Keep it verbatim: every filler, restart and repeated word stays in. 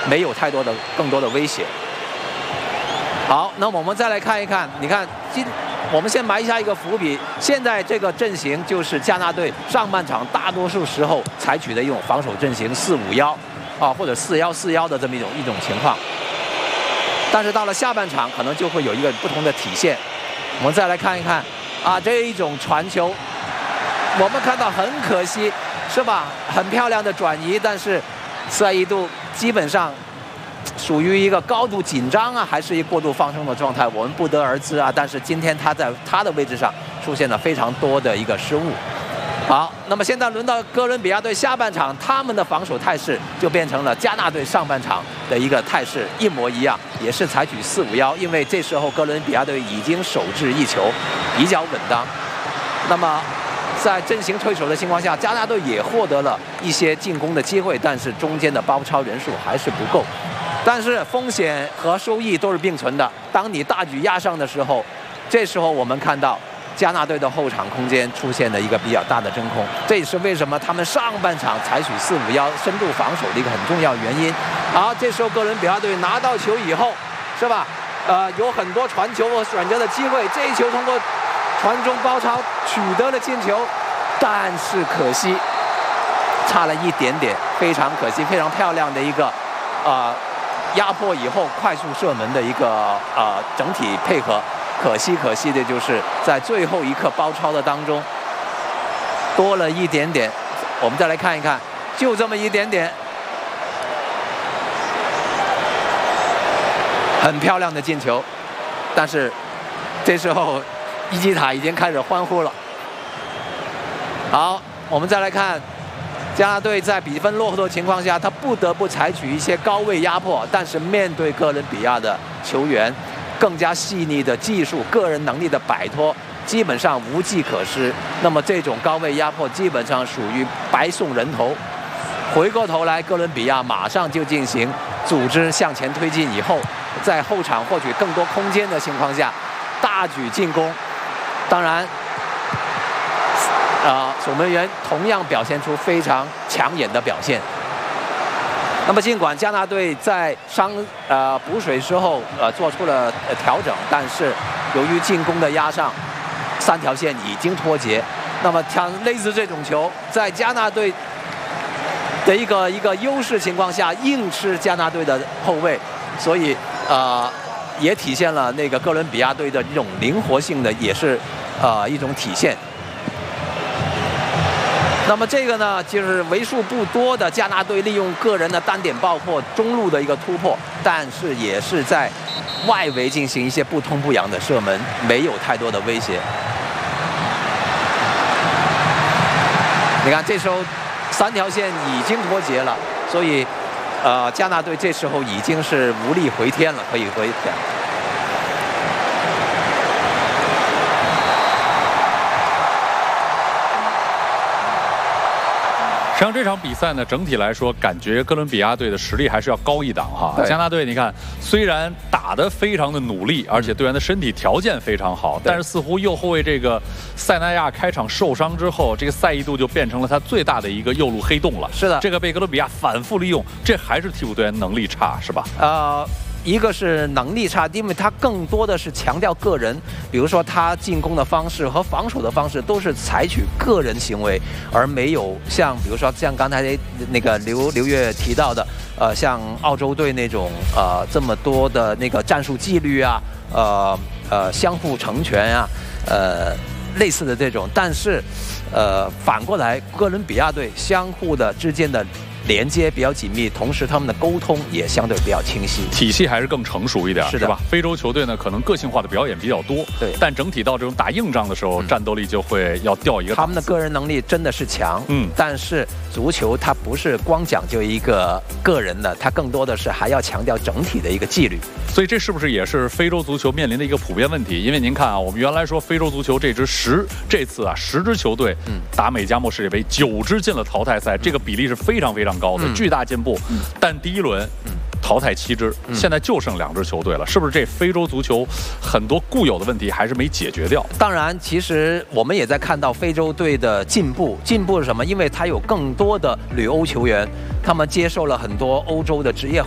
没有太多的更多的威胁。好，那我们再来看一看，你看今我们先埋下一个伏笔，现在这个阵型就是加纳队上半场大多数时候采取的一种防守阵型四五幺啊，或者四幺四幺的这么一种一种情况。但是到了下半场，可能就会有一个不同的体现。我们再来看一看啊，这一种传球，我们看到很可惜，是吧？很漂亮的转移，但是赛义度基本上属于一个高度紧张啊，还是一个过度放松的状态，我们不得而知啊。但是今天他在他的位置上出现了非常多的一个失误。好，那么现在轮到哥伦比亚队下半场，他们的防守态势就变成了加纳队上半场的一个态势一模一样，也是采取四五幺，因为这时候哥伦比亚队已经守制一球，比较稳当。那么在阵型退守的情况下，加纳队也获得了一些进攻的机会，但是中间的包抄人数还是不够。但是风险和收益都是并存的。当你大举压上的时候，这时候我们看到加纳队的后场空间出现了一个比较大的真空，这也是为什么他们上半场采取四五幺深度防守的一个很重要原因。好，这时候哥伦比亚队拿到球以后，是吧？呃，有很多传球和选择的机会，这一球通过传中包抄取得了进球，但是可惜差了一点点，非常可惜，非常漂亮的一个呃压迫以后快速射门的一个呃整体配合。可惜可惜的就是在最后一刻包抄的当中多了一点点。我们再来看一看，就这么一点点，很漂亮的进球，但是这时候伊基塔已经开始欢呼了。好，我们再来看加纳队在比分落后的情况下，他不得不采取一些高位压迫，但是面对哥伦比亚的球员更加细腻的技术、个人能力的摆脱，基本上无计可施。那么这种高位压迫基本上属于白送人头。回过头来，哥伦比亚马上就进行组织向前推进，以后在后场获取更多空间的情况下，大举进攻。当然，啊、呃，守门员同样表现出非常抢眼的表现。那么，尽管加纳队在伤呃补水之后呃做出了呃调整，但是由于进攻的压上，三条线已经脱节。那么像类似这种球，在加纳队的一个一个优势情况下，硬吃加纳队的后卫，所以呃也体现了那个哥伦比亚队的这种灵活性的，也是呃一种体现。那么这个呢，就是为数不多的加纳队利用个人的单点爆破中路的一个突破，但是也是在外围进行一些不痛不痒的射门，没有太多的威胁。你看，这时候三条线已经脱节了，所以呃，加纳队这时候已经是无力回天了，可以回天。 实际上这场比赛呢，整体来说，感觉哥伦比亚队的实力还是要高一档哈。加纳队，你看，虽然打得非常的努力，而且队员的身体条件非常好，但是似乎右后卫这个塞纳亚开场受伤之后，这个赛义度就变成了他最大的一个右路黑洞了。 是的， 这个被哥伦比亚反复利用，这还是替补队员能力差，是吧？ 呃。一个是能力差，因为他更多的是强调个人，比如说他进攻的方式和防守的方式都是采取个人行为，而没有像比如说像刚才那个刘刘越提到的，呃，像澳洲队那种呃这么多的那个战术纪律啊，呃呃相互成全啊，呃类似的这种，但是呃反过来哥伦比亚队相互的之间的连接比较紧密，同时他们的沟通也相对比较清晰， 体系还是更成熟一点， 是的， 是吧？非洲球队呢，可能个性化的表演比较多， 对， 但整体到这种打硬仗的时候，嗯、战斗力就会要掉一个档次。 他们的个人能力真的是强，嗯，但是足球它不是光讲究一个个人的，它更多的是还要强调整体的一个纪律。 所以这是不是也是非洲足球面临的一个普遍问题？因为您看啊，我们原来说非洲足球这支十这次啊十支球队，嗯，打美加墨世界杯九支进了淘汰赛，这个比例是非常非常高的，嗯、巨大进步。嗯、但第一轮，嗯、淘汰七支，嗯、现在就剩两支球队了，是不是这非洲足球很多固有的问题还是没解决掉？ 当然，其实我们也在看到非洲队的进步。进步是什么？因为他有更多的旅欧球员，他们接受了很多欧洲的职业